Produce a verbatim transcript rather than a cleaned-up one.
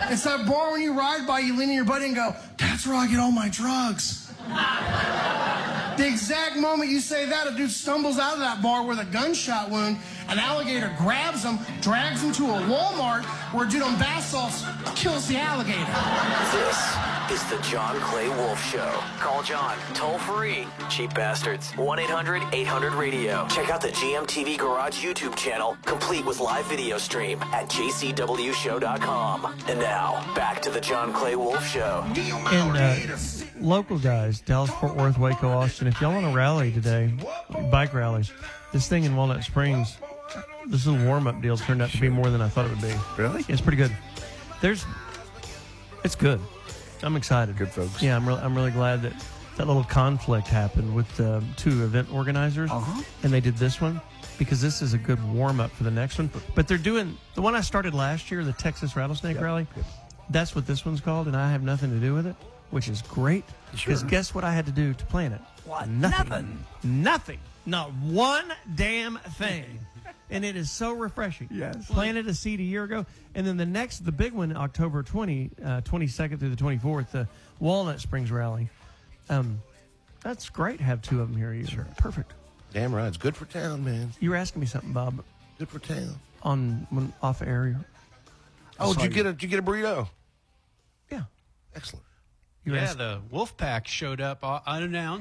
It's that bar when you ride by, you lean in your buddy and go, that's where I get all my drugs. The exact moment you say that, a dude stumbles out of that bar with a gunshot wound. An alligator grabs him, drags him to a Walmart where a dude on bath salts kills the alligator. This is the John Clay Wolf Show. Call John, toll free. Cheap bastards. one eight hundred eight hundred radio. Check out the G M T V Garage YouTube channel, complete with live video stream at j c w show dot com. And now, back to the John Clay Wolf Show. And uh, local guys, Dallas, Fort Worth, Waco, Austin, if y'all want to rally today, bike rallies, this thing in Walnut Springs, this little warm-up deal turned out to be more than I thought it would be. Really? It's pretty good. There's, it's good. I'm excited. Good folks. Yeah, I'm really, I'm really glad that that little conflict happened with uh, two event organizers, uh-huh. and they did this one because this is a good warm-up for the next one. But they're doing the one I started last year, the Texas Rattlesnake yep. Rally. Yep. That's what this one's called, and I have nothing to do with it, which is great. Because Sure. guess what I had to do to plan it? What? Nothing. Nothing. Nothing. Not one damn thing. And it is so refreshing. Yes. Planted a seed a year ago. And then the next, the big one, October twentieth, uh, twenty-second through the twenty-fourth, the Walnut Springs Rally. Um, that's great to have two of them here a year. Sure. Perfect. Damn right. It's good for town, man. You were asking me something, Bob, Good for town. on when, off air. Oh, did you get a did you get a burrito? Yeah. Excellent. You were Yeah, asking- the wolf pack showed up uh, unannounced.